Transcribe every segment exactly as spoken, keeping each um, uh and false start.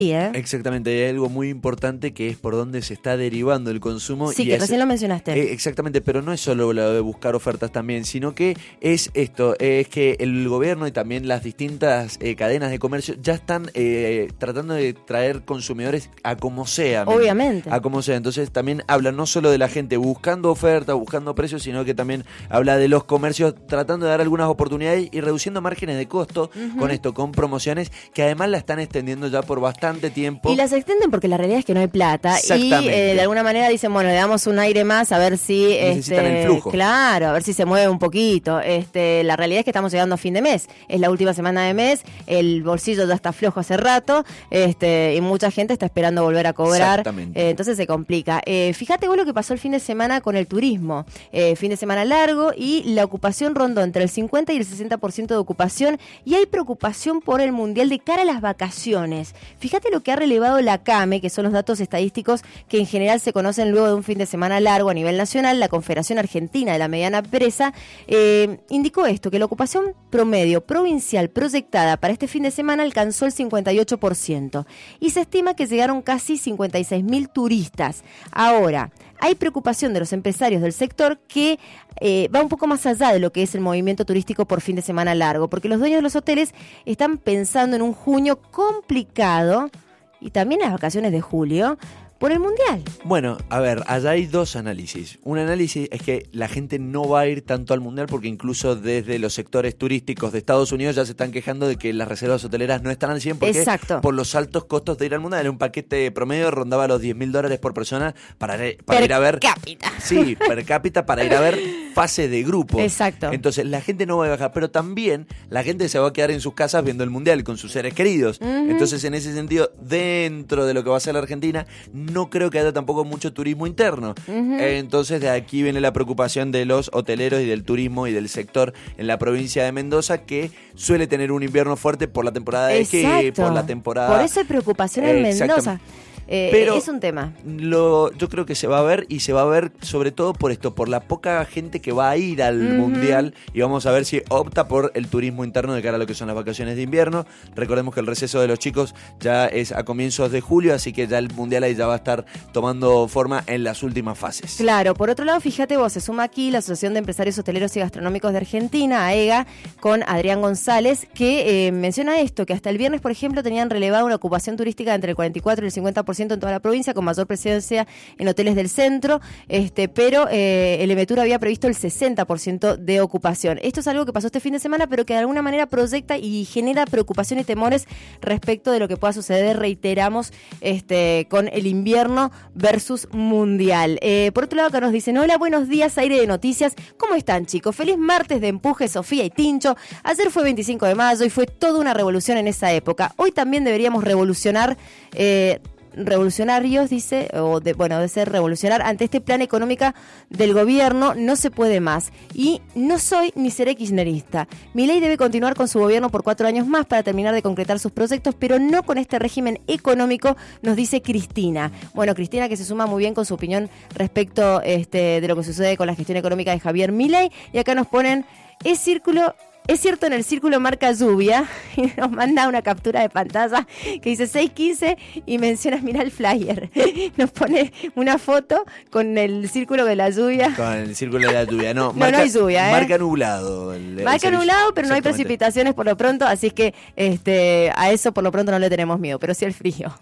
¿eh? Exactamente, hay algo muy importante que es por dónde se está derivando el consumo. Sí, y que es, recién lo mencionaste. Eh, exactamente, pero no es solo lo de buscar ofertas también, sino que es esto, eh, es que el gobierno y también las distintas eh, cadenas de comercio ya están eh, tratando de traer consumidores a como sea. Obviamente. A como sea, entonces también habla no solo de la gente buscando ofertas, buscando precios, sino que también habla de los comercios tratando de dar algunas oportunidades y reduciendo márgenes de costo uh-huh. con esto, con promociones que además la están extendiendo ya por bastante tiempo. Y las extienden porque la realidad es que no hay plata y eh, de alguna manera dicen, bueno, le damos un aire más a ver si necesitan este, el flujo. Claro, a ver si se mueve un poquito. Este, la realidad es que estamos llegando a fin de mes, es la última semana de mes, el bolsillo ya está flojo hace rato, este, y mucha gente está esperando volver a cobrar. Exactamente. Eh, entonces se complica. Eh, fíjate vos lo que pasó el fin de semana con el turismo, eh, fin de semana largo y la ocupación rondó entre el cincuenta y el sesenta por ciento de ocupación y hay preocupación por el mundial de cara a las vacaciones. Fíjate lo que ha relevado la CAME, que son los datos estadísticos que en general se conocen luego de un fin de semana largo a nivel nacional. La Confederación Argentina de la Mediana Empresa eh, indicó esto, que la ocupación promedio provincial proyectada para este fin de semana alcanzó el cincuenta y ocho por ciento y se estima que llegaron casi cincuenta y seis mil turistas. Ahora, hay preocupación de los empresarios del sector que eh, va un poco más allá de lo que es el movimiento turístico por fin de semana largo, porque los dueños de los hoteles están pensando en un junio complicado y también las vacaciones de julio por el Mundial. Bueno, a ver, allá hay dos análisis. Un análisis es que la gente no va a ir tanto al Mundial porque incluso desde los sectores turísticos de Estados Unidos ya se están quejando de que las reservas hoteleras no están al cien porque Exacto. por los altos costos de ir al Mundial. Un paquete promedio rondaba los diez mil dólares por persona para, para per ir a ver... Per cápita. Sí, per cápita para ir a ver fase de grupo. Exacto. Entonces la gente no va a viajar, pero también la gente se va a quedar en sus casas viendo el Mundial con sus seres queridos. Uh-huh. Entonces en ese sentido, dentro de lo que va a ser la Argentina, no creo que haya tampoco mucho turismo interno. Uh-huh. Entonces de aquí viene la preocupación de los hoteleros y del turismo y del sector en la provincia de Mendoza, que suele tener un invierno fuerte por la temporada de esquí, por la temporada... Por eso hay preocupación en eh, Mendoza. Eh, Pero es un tema. Lo, yo creo que se va a ver y se va a ver sobre todo por esto, por la poca gente que va a ir al uh-huh. Mundial y vamos a ver si opta por el turismo interno de cara a lo que son las vacaciones de invierno. Recordemos que el receso de los chicos ya es a comienzos de julio, así que ya el Mundial ahí ya va a estar tomando forma en las últimas fases. Claro, por otro lado, fíjate vos, se suma aquí la Asociación de Empresarios Hoteleros y Gastronómicos de Argentina, A E G A, con Adrián González, que eh, menciona esto, que hasta el viernes, por ejemplo, tenían relevado una ocupación turística entre el cuarenta y cuatro y el cincuenta por ciento en toda la provincia, con mayor presencia en hoteles del centro, este, pero eh, el Emetur había previsto el sesenta por ciento de ocupación. Esto es algo que pasó este fin de semana, pero que de alguna manera proyecta y genera preocupación y temores respecto de lo que pueda suceder, reiteramos, este, con el invierno versus mundial. Eh, por otro lado, acá nos dicen, hola, buenos días, Aire de Noticias, ¿cómo están, chicos? Feliz martes de empuje, Sofía y Tincho. Ayer fue veinticinco de mayo y fue toda una revolución en esa época. Hoy también deberíamos revolucionar... Eh, revolucionarios, dice, o de, bueno, de ser revolucionar ante este plan económico del gobierno, no se puede más. Y no soy ni seré kirchnerista. Milei debe continuar con su gobierno por cuatro años más para terminar de concretar sus proyectos, pero no con este régimen económico, nos dice Cristina. Bueno, Cristina, que se suma muy bien con su opinión respecto este, de lo que sucede con la gestión económica de Javier Milei. Y acá nos ponen, es círculo... Es cierto, en el círculo marca lluvia, y nos manda una captura de pantalla que dice seis quince y mencionas, mira el flyer. Nos pone una foto con el círculo de la lluvia. Con el círculo de la lluvia, no. No, marca, no hay lluvia, ¿eh? Marca nublado. El, marca el nublado, pero no hay precipitaciones por lo pronto, así que este, a eso por lo pronto no le tenemos miedo, pero sí el frío.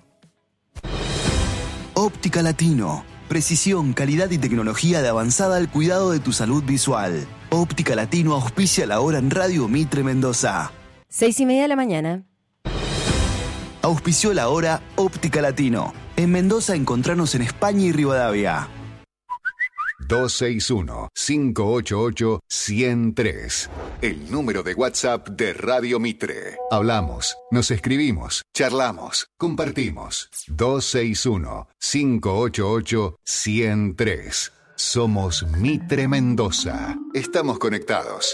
Óptica Latino. Precisión, calidad y tecnología de avanzada al cuidado de tu salud visual. Óptica Latino auspicia la hora en Radio Mitre Mendoza. Seis y media de la mañana. Auspició la hora Óptica Latino. En Mendoza encontranos en España y Rivadavia. dos seis uno, cinco ocho ocho, uno cero tres. El número de WhatsApp de Radio Mitre. Hablamos, nos escribimos, charlamos, compartimos. dos seis uno, cinco ocho ocho, uno cero tres. Somos Mitre Mendoza. Estamos conectados.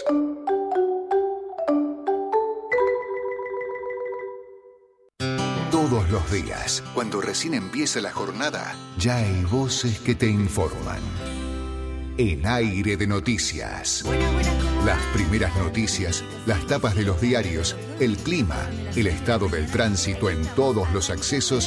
Todos los días, cuando recién empieza la jornada, ya hay voces que te informan. En Aire de Noticias. Las primeras noticias, las tapas de los diarios, el clima, el estado del tránsito en todos los accesos